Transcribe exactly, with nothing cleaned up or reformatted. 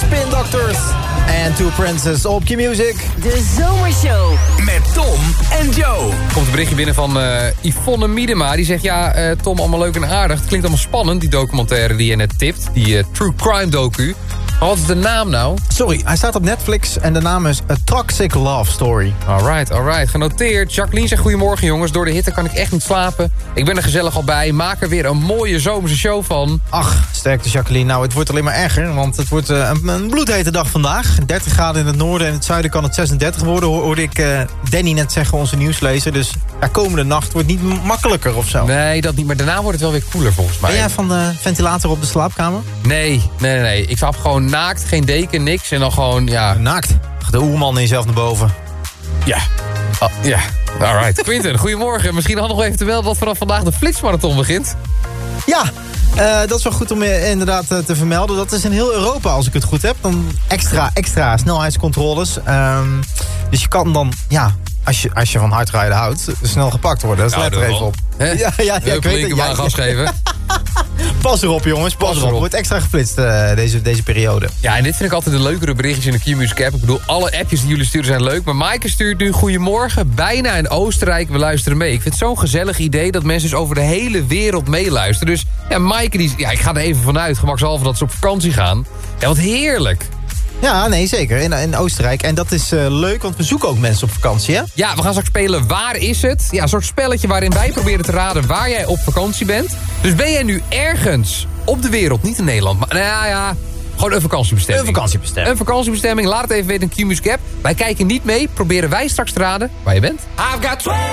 Spin Doctors en Two Princes op Q-Music. De Zomershow. Met Tom en Joe. Komt een berichtje binnen van uh, Yvonne Miedema. Die zegt, ja, uh, Tom, allemaal leuk en aardig. Het klinkt allemaal spannend, die documentaire die je net tipt. Die uh, True Crime docu. Maar wat is de naam nou? Sorry, hij staat op Netflix en de naam is A Toxic Love Story. Alright, alright. Genoteerd. Jacqueline zegt, goedemorgen jongens. Door de hitte kan ik echt niet slapen. Ik ben er gezellig al bij. Maak er weer een mooie zomerse show van. Ach, sterkte Jacqueline. Nou, het wordt alleen maar erger, want het wordt uh, een, een bloedhete dag vandaag. dertig graden in het noorden en het zuiden kan het zesendertig worden. Hoorde ik uh, Danny net zeggen, onze nieuwslezer. Dus ja, komende nacht wordt niet makkelijker of zo. Nee, dat niet. Maar daarna wordt het wel weer koeler volgens mij. Ben jij van de ventilator op de slaapkamer? Nee, nee, nee. nee. Ik slaap gewoon naakt, geen deken, niks. En dan gewoon, ja... Naakt? De oerman in jezelf naar boven. Ja. Oh, ja. Alright. Quinten, goedemorgen. Misschien had nog even te melden dat vanaf vandaag de Flitsmarathon begint. Ja, uh, dat is wel goed om uh, inderdaad uh, te vermelden. Dat is in heel Europa, als ik het goed heb. Dan extra, extra snelheidscontroles. Um, dus je kan dan, ja... Als je, als je van hardrijden houdt, snel gepakt worden. Dus let er even op. He? Ja, ja, ja, ja, ik weet het. Ja, gas geven. Pas erop, jongens. Pas, pas erop. Er wordt extra geflitst uh, deze, deze periode. Ja, en dit vind ik altijd de leukere berichtjes in de Q-Music app. Ik bedoel, alle appjes die jullie sturen zijn leuk. Maar Maaike stuurt nu goedemorgen. Bijna in Oostenrijk, we luisteren mee. Ik vind het zo'n gezellig idee dat mensen dus over de hele wereld meeluisteren. Dus ja, Maaike, die, ja, ik ga er even vanuit, gemakshalve dat ze op vakantie gaan. Ja, wat heerlijk. Ja, nee, zeker. In, in Oostenrijk. En dat is uh, leuk, want we zoeken ook mensen op vakantie, hè? Ja, we gaan straks spelen Waar is het? Ja, een soort spelletje waarin wij proberen te raden waar jij op vakantie bent. Dus ben jij nu ergens op de wereld, niet in Nederland, maar nou ja, ja gewoon een vakantiebestemming. Een vakantiebestemming. Een vakantiebestemming. Laat het even weten in Q-Music app. Wij kijken niet mee. Proberen wij straks te raden waar je bent. I've got